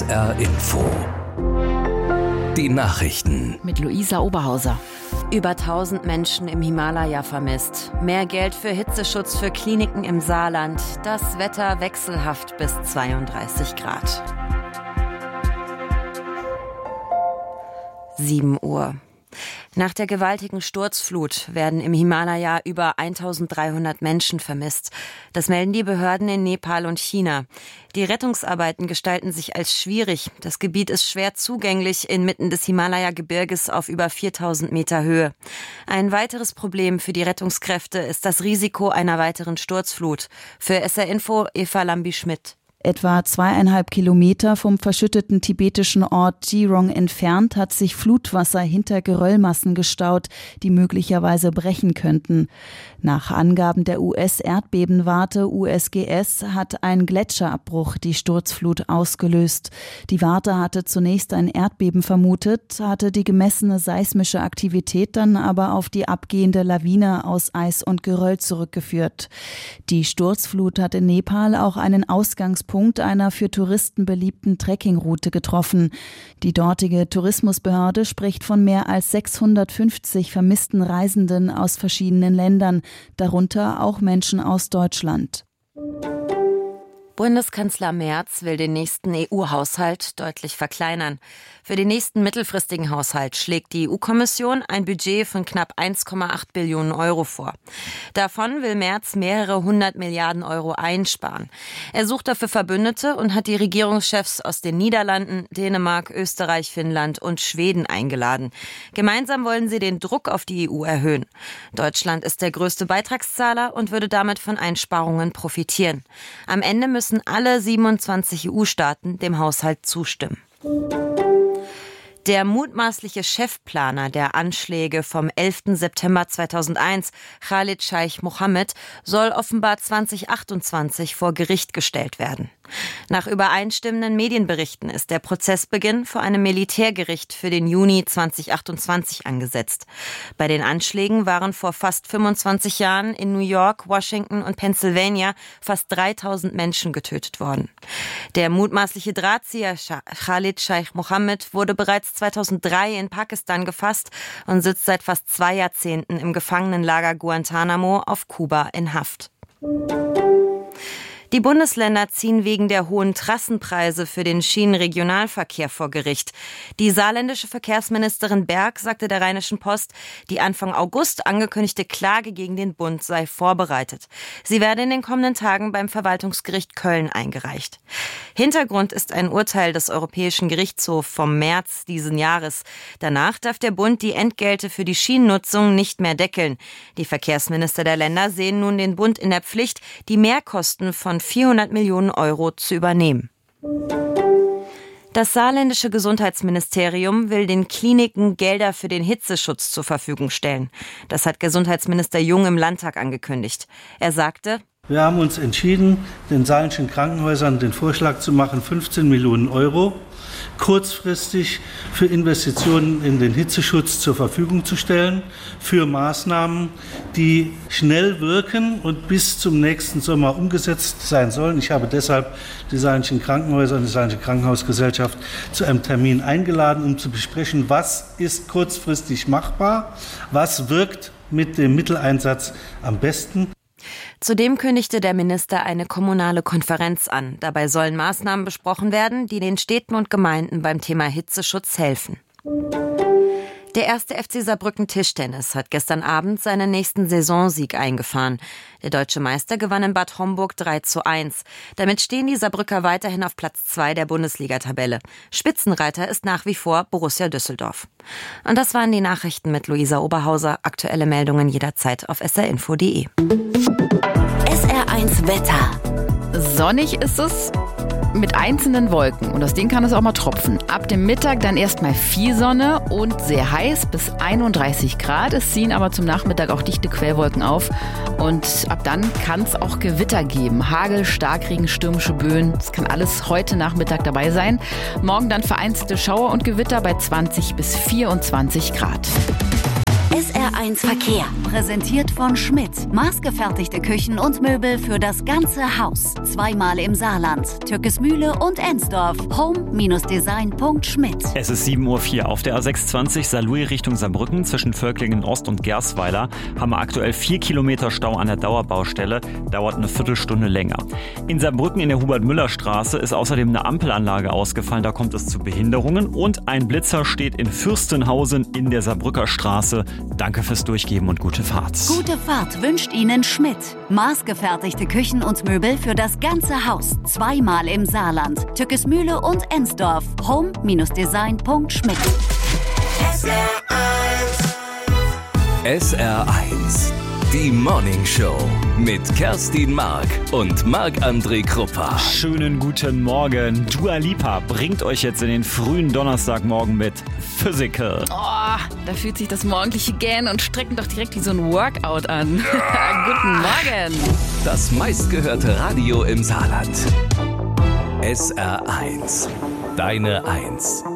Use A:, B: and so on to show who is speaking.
A: SR Info. Die Nachrichten.
B: Mit Luisa Oberhauser.
C: Über 1000 Menschen im Himalaya vermisst. Mehr Geld für Hitzeschutz für Kliniken im Saarland. Das Wetter wechselhaft bis 32 Grad. 7 Uhr. Nach der gewaltigen Sturzflut werden im Himalaya über 1300 Menschen vermisst. Das melden die Behörden in Nepal und China. Die Rettungsarbeiten gestalten sich als schwierig. Das Gebiet ist schwer zugänglich inmitten des Himalaya-Gebirges auf über 4000 Meter Höhe. Ein weiteres Problem für die Rettungskräfte ist das Risiko einer weiteren Sturzflut. Für SR Info Eva Lambi-Schmidt.
D: Etwa 2,5 Kilometer vom verschütteten tibetischen Ort Jirong entfernt hat sich Flutwasser hinter Geröllmassen gestaut, die möglicherweise brechen könnten. Nach Angaben der US-Erdbebenwarte USGS hat ein Gletscherabbruch die Sturzflut ausgelöst. Die Warte hatte zunächst ein Erdbeben vermutet, hatte die gemessene seismische Aktivität dann aber auf die abgehende Lawine aus Eis und Geröll zurückgeführt. Die Sturzflut hat in Nepal auch einen Ausgangspunkt einer für Touristen beliebten Trekkingroute getroffen. Die dortige Tourismusbehörde spricht von mehr als 650 vermissten Reisenden aus verschiedenen Ländern, darunter auch Menschen aus Deutschland.
C: Bundeskanzler Merz will den nächsten EU-Haushalt deutlich verkleinern. Für den nächsten mittelfristigen Haushalt schlägt die EU-Kommission ein Budget von knapp 1,8 Billionen Euro vor. Davon will Merz mehrere 100 Milliarden Euro einsparen. Er sucht dafür Verbündete und hat die Regierungschefs aus den Niederlanden, Dänemark, Österreich, Finnland und Schweden eingeladen. Gemeinsam wollen sie den Druck auf die EU erhöhen. Deutschland ist der größte Beitragszahler und würde damit von Einsparungen profitieren. Am Ende müssen alle 27 EU-Staaten dem Haushalt zustimmen. Der mutmaßliche Chefplaner der Anschläge vom 11. September 2001, Khalid Sheikh Mohammed, soll offenbar 2028 vor Gericht gestellt werden. Nach übereinstimmenden Medienberichten ist der Prozessbeginn vor einem Militärgericht für den Juni 2028 angesetzt. Bei den Anschlägen waren vor fast 25 Jahren in New York, Washington und Pennsylvania fast 3000 Menschen getötet worden. Der mutmaßliche Drahtzieher Khalid Sheikh Mohammed wurde bereits 2003 in Pakistan gefasst und sitzt seit fast 2 Jahrzehnten im Gefangenenlager Guantanamo auf Kuba in Haft. Die Bundesländer ziehen wegen der hohen Trassenpreise für den Schienenregionalverkehr vor Gericht. Die saarländische Verkehrsministerin Berg sagte der Rheinischen Post, die Anfang August angekündigte Klage gegen den Bund sei vorbereitet. Sie werde in den kommenden Tagen beim Verwaltungsgericht Köln eingereicht. Hintergrund ist ein Urteil des Europäischen Gerichtshofs vom März diesen Jahres. Danach darf der Bund die Entgelte für die Schienennutzung nicht mehr deckeln. Die Verkehrsminister der Länder sehen nun den Bund in der Pflicht, die Mehrkosten von 400 Millionen Euro zu übernehmen. Das saarländische Gesundheitsministerium will den Kliniken Gelder für den Hitzeschutz zur Verfügung stellen. Das hat Gesundheitsminister Jung im Landtag angekündigt. Er sagte:
E: Wir haben uns entschieden, den saarländischen Krankenhäusern den Vorschlag zu machen, 15 Millionen Euro kurzfristig für Investitionen in den Hitzeschutz zur Verfügung zu stellen, für Maßnahmen, die schnell wirken und bis zum nächsten Sommer umgesetzt sein sollen. Ich habe deshalb die saarländischen Krankenhäuser und die saarländische Krankenhausgesellschaft zu einem Termin eingeladen, um zu besprechen, was ist kurzfristig machbar, was wirkt mit dem Mitteleinsatz am besten.
C: Zudem kündigte der Minister eine kommunale Konferenz an. Dabei sollen Maßnahmen besprochen werden, die den Städten und Gemeinden beim Thema Hitzeschutz helfen. Der 1. FC Saarbrücken Tischtennis hat gestern Abend seinen nächsten Saisonsieg eingefahren. Der deutsche Meister gewann in Bad Homburg 3:1. Damit stehen die Saarbrücker weiterhin auf Platz 2 der Bundesliga-Tabelle. Spitzenreiter ist nach wie vor Borussia Düsseldorf. Und das waren die Nachrichten mit Luisa Oberhauser. Aktuelle Meldungen jederzeit auf srinfo.de.
B: SR1 Wetter. Sonnig ist es, mit einzelnen Wolken. Und aus denen kann es auch mal tropfen. Ab dem Mittag dann erstmal viel Sonne und sehr heiß bis 31 Grad. Es ziehen aber zum Nachmittag auch dichte Quellwolken auf. Und ab dann kann es auch Gewitter geben. Hagel, Starkregen, stürmische Böen. Das kann alles heute Nachmittag dabei sein. Morgen dann vereinzelte Schauer und Gewitter bei 20 bis 24 Grad.
F: SR1 Verkehr, präsentiert von Schmidt. Maßgefertigte Küchen und Möbel für das ganze Haus. Zweimal im Saarland, Türkesmühle und Ensdorf. Home-Design.schmidt.
G: Es ist 7:04 Uhr. Auf der A620 Saarlouis Richtung Saarbrücken zwischen Völklingen Ost und Gersweiler haben wir aktuell 4 Kilometer Stau an der Dauerbaustelle. Dauert eine Viertelstunde länger. In Saarbrücken in der Hubert-Müller-Straße ist außerdem eine Ampelanlage ausgefallen. Da kommt es zu Behinderungen. Und ein Blitzer steht in Fürstenhausen in der Saarbrücker Straße. Danke fürs Durchgeben und gute Fahrt.
F: Gute Fahrt wünscht Ihnen Schmidt. Maßgefertigte Küchen und Möbel für das ganze Haus. Zweimal im Saarland, Türkesmühle und Ensdorf. Home-Design.schmidt.
A: SR1, die Morning Show mit Kerstin Mark und Marc-André Kruppa.
G: Schönen guten Morgen. Dua Lipa bringt euch jetzt in den frühen Donnerstagmorgen mit Physical.
B: Oh, da fühlt sich das morgendliche Gähnen und Strecken doch direkt wie so ein Workout an. Ja. Guten Morgen.
A: Das meistgehörte Radio im Saarland. SR1, deine Eins.